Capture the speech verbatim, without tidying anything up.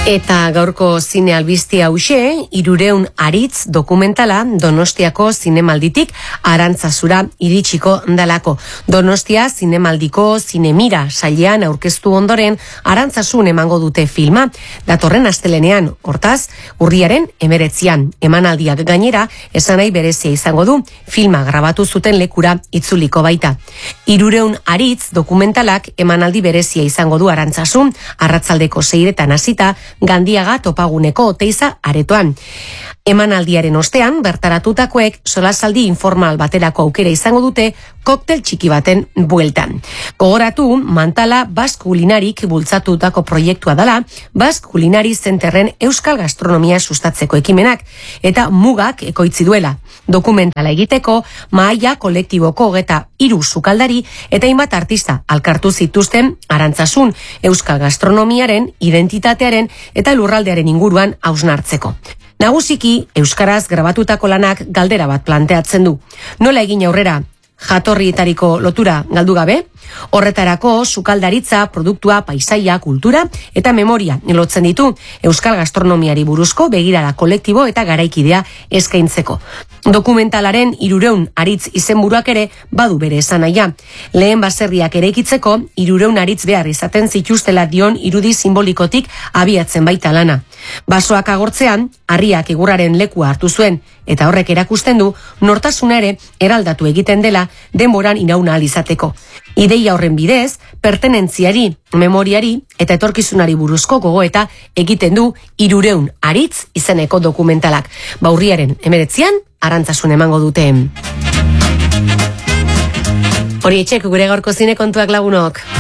Eta gaurko zine albiste hauxe, Hirureun Haritz dokumentala Donostiako zinemalditik Arantzazura iritsiko dalako. Donostia zinemaldiko zinemira sailean aurkeztu ondoren Arantzazun emango dute filma. Datorren astelenean, hortaz, urriaren emeretzian. Emanaldiak gainera, esan nahi berezia izango du, filma grabatu zuten lekura itzuliko baita. Hirureun Haritz dokumentalak emanaldi berezia izango du Arantzazun, arratzaldeko seiretan hasita, Gandiaga topaguneko Oteiza aretoan. Emanaldiaren ostean, bertaratutakoek solasaldi informal baterako aukera izango dute koktel txiki baten bueltan. Gogoratu, Mantala Basque Kulinarik bultzatutako proiektua dela, Basque Kulinari Zenterren euskal gastronomia sustatzeko ekimenak, eta mugak ekoitzi duela. Dokumentala egiteko, Mahaia kolektiboko eta hiru sukaldari eta hainbat artista alkartu zituzten Arantzazun euskal gastronomiaren, identitatearen eta lurraldearen inguruan hausnartzeko. Nagusiki, euskaraz grabatutako lanak galdera bat planteatzen du. Nola egin aurrera? Jatorrietariko lotura galdu gabe? Horretarako sukaldaritza, produktua, paisaia, kultura eta memoria lotzen ditu euskal gastronomiari buruzko begirada kolektibo eta garaikidea eskaintzeko. Dokumentalaren Hirureun Haritz izenburuak ere badu bere esanahia. Lehen baserriak eraikitzeko Hirureun Haritz behar izaten zituztela dion irudi simbolikotik abiatzen baita lana. Basoak agortzean, harriak egurraren lekua hartu zuen, eta horrek erakusten du nortasuna ere eraldatu egiten dela denboran irauna ahal izateko. Ideia horren bidez, pertenentziari, memoriari eta etorkizunari buruzko gogoeta egiten du Hirureun Haritz izeneko dokumentalak. Urriaren emeretzian, Arantzazun emango dute. Hori etxek gure gaurko zine kontuak lagunok.